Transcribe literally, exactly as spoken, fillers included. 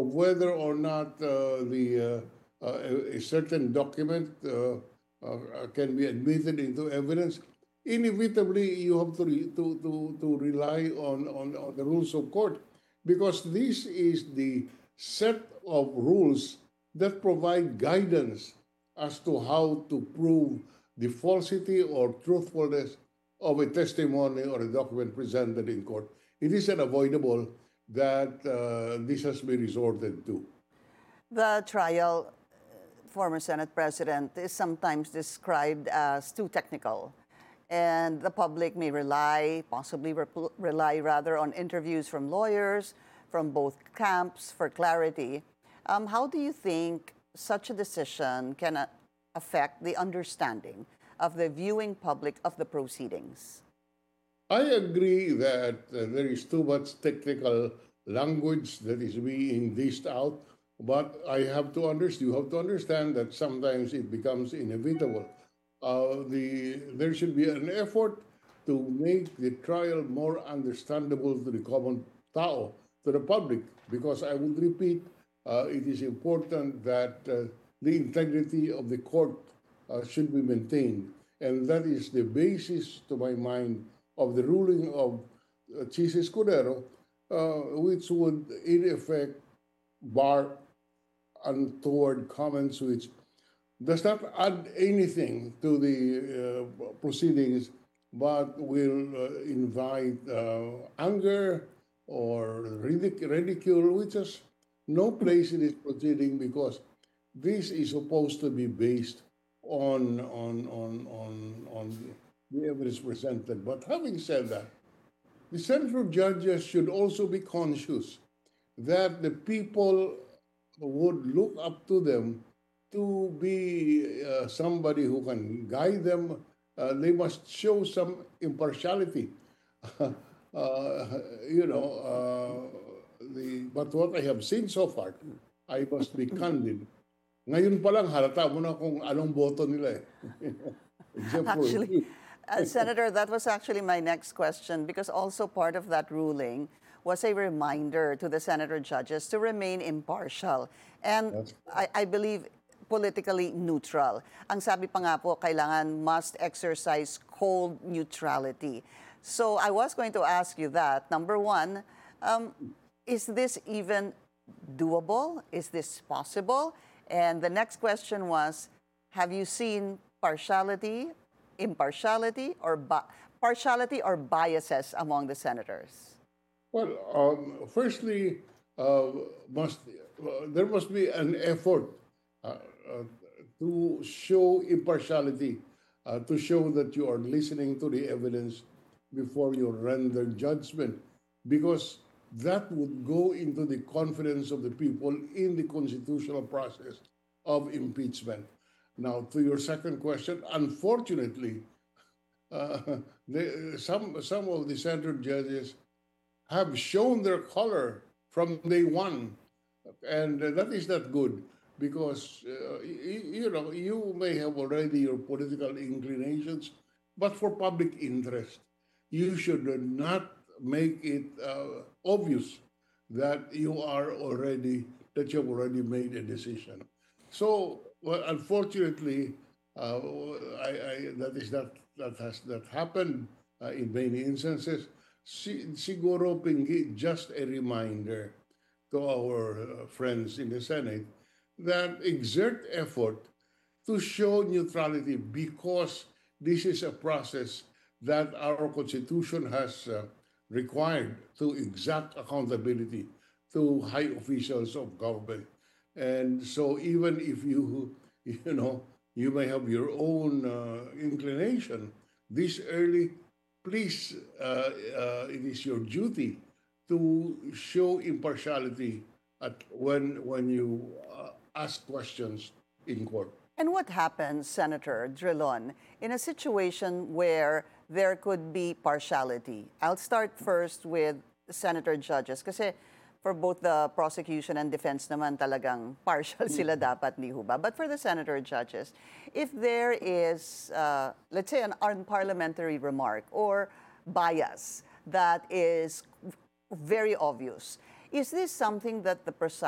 of whether or not uh, the uh, uh, a, a certain document uh, uh, can be admitted into evidence, inevitably you have to re, to, to, to rely on, on, on the rules of court, because this is the set of rules that provide guidance as to how to prove the falsity or truthfulness of a testimony or a document presented in court. It is unavoidable that uh, this has been resorted to. The trial, former Senate President, is sometimes described as too technical. And the public may rely, possibly rep- rely rather, on interviews from lawyers from both camps for clarity. Um, how do you think such a decision can uh, affect the understanding of the viewing public of the proceedings? I agree that uh, there is too much technical language that is being dished out, but I have to understand. You have to understand that sometimes it becomes inevitable. Uh, the there should be an effort to make the trial more understandable to the common tao, to the public, because I would repeat, uh, it is important that uh, the integrity of the court uh, should be maintained, and that is the basis, to my mind, of the ruling of uh, Chis Escudero, uh, which would, in effect, bar untoward comments which does not add anything to the uh, proceedings, but will uh, invite uh, anger or ridic- ridicule, which has no place in this proceeding, because this is supposed to be based on on on on on the evidence presented. But having said that, the central judges should also be conscious that the people would look up to them to be uh, somebody who can guide them. Uh, they must show some impartiality. uh, you know, uh, the, but what I have seen so far, I must be candid. Ngayon pa lang, halata mo na kung anong boto nila eh. Except for Actually, me. uh, Senator, that was actually my next question, because also part of that ruling was a reminder to the senator judges to remain impartial and That's I, I believe politically neutral. Ang sabi pa nga po, kailangan must exercise cold neutrality. So I was going to ask you that. Number one, um, is this even doable? Is this possible? And the next question was, have you seen partiality, impartiality, or bi- partiality or biases among the senators? Well, um, firstly, uh, must uh, there must be an effort uh, uh, to show impartiality, uh, to show that you are listening to the evidence before you render judgment, because that would go into the confidence of the people in the constitutional process of impeachment. Now, to your second question, unfortunately, uh, the, some some of the central judges have shown their color from day one, and uh, that is not good, because uh, y- you know you may have already your political inclinations, but for public interest, you should not make it uh, obvious that you are already that you have already made a decision. So, well, unfortunately, uh, I, I, that is not that has that happened uh, in many instances. Si, siguro Pingi, just a reminder to our uh, friends in the Senate that exert effort to show neutrality, because this is a process that our Constitution has uh, required to exact accountability to high officials of government. And so even if you, you know, you may have your own uh, inclination this early, please, uh, uh, it is your duty to show impartiality at when when you uh, ask questions in court. And what happens, Senator Drilon, in a situation where there could be partiality? I'll start first with senator judges kasi for both the prosecution and defense naman talagang partial sila dapat, di ho ba? But for the senator judges, if there is, uh, let's say, an unparliamentary remark or bias that is very obvious, is this something that the presiding